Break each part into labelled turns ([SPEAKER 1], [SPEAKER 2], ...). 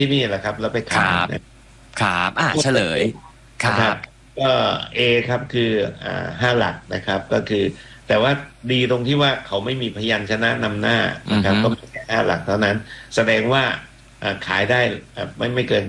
[SPEAKER 1] ที่นี่แหละครับแล้วไปขาย
[SPEAKER 2] ครับเฉลย
[SPEAKER 1] ครับก็เอครับคือ5 หลักนะครับก็คือแต่ว่าดีตรงที่ว่าเขาไม่มีพยัญชนะนำหน้านะครับก็แค่5 หลักเท่านั้นแสดงว่าขายได้ไม่เกิน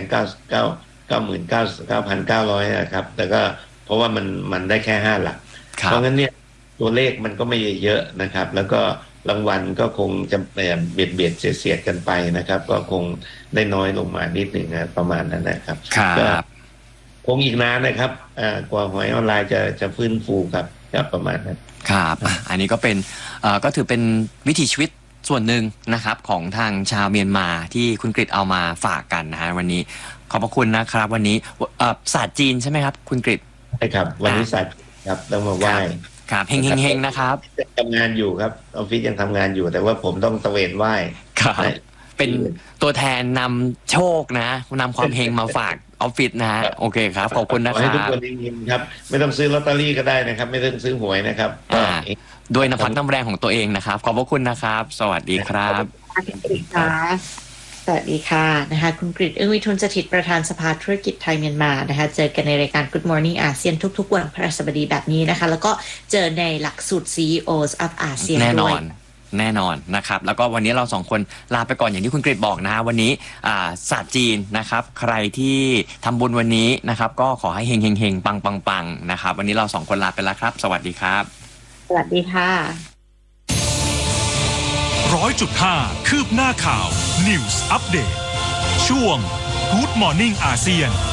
[SPEAKER 1] 999,900นะครับแต่ก็เพราะว่ามันได้แค่5 หลักเพราะงั้นเนี่ยตัวเลขมันก็ไม่เยอะนะครับแล้วก็รางวัลก็คงจะเบียดเสียดกันไปนะครับก็คงได้น้อยลงมานิดหนึ่งนะประมาณนั้นนะครับก็คงอีกนานนะครับกว่าหวยออนไลน์จะฟื้นฟูครับประมาณนั้น
[SPEAKER 2] ครับอันนี้ก็เป็นก็ถือเป็นวิถีชีวิตส่วนหนึ่งนะครับของทางชาวเมียนมาที่คุณกฤษเอามาฝากกันนะฮะวันนี้ขอบพระคุณนะครับวันนี้ศาสตร์จีนใช่ไหมครับคุณกฤษ
[SPEAKER 1] ใช่ครับวันนี้ศาสตร์ครับต้องมาไหว้
[SPEAKER 2] ครับเฮงๆนะครับ
[SPEAKER 1] ทำงานอยู่ครับออฟฟิศยังทำงานอยู่แต่ว่าผมต้องตะเวนไหว้
[SPEAKER 2] ครับเป็นตัวแทนนำโชคนะนำความเฮงมาฝากออฟฟิศนะฮะโอเคครับขอบคุณนะครับให้
[SPEAKER 1] ทุกคนเฮงๆครับไม่ต้องซื้อลอตเตอรี่ก็ได้นะครับไม่ต้องซื้อหวยนะครับ
[SPEAKER 2] ด้วยน้ำพักน้ำแรงของตัวเองนะครับขอบพระคุณนะครับสวัสดีครับ
[SPEAKER 3] สวัสดีค่ะสวัสดีค่ะนะคะคุณกฤษ อึ้งวิทูลสถิตประธานสภาธุรกิจไทยเมียนมานะคะเจอกันในรายการ Good Morning อาเซียนทุกๆวันพฤหัสบดีแบบนี้นะคะแล้วก็เจอในหลักสูตร CEOs of ASEAN
[SPEAKER 2] แน่นอนนะครับแล้วก็วันนี้เรา2 คนลาไปก่อนอย่างที่คุณกฤษบอกนะฮะวันนี้ศาสตร์จีนนะครับใครที่ทำบุญวันนี้นะครับก็ขอให้เฮงๆปังๆนะครับวันนี้เรา2 คนลาไปแล้วครับสวัสดีครับ
[SPEAKER 3] สวัสดีค่ะ
[SPEAKER 4] 100.5 คืบหน้าข่าว News Update ช่วง Good Morning อาเซียน